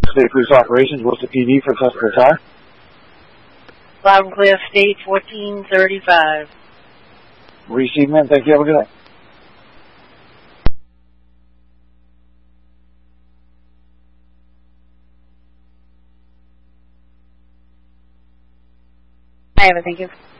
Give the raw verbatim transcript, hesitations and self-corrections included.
State Police Operations, Worcester P D for customer car. Loud and clear, State fourteen thirty-five. Receive, man. Thank you. Have a good night. I have it. Thank you.